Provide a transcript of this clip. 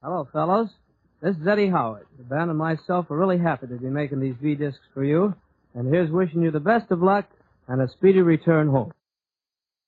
Hello, fellows. This is Eddie Howard. The band and myself are really happy to be making these V-discs for you. And here's wishing you the best of luck and a speedy return home.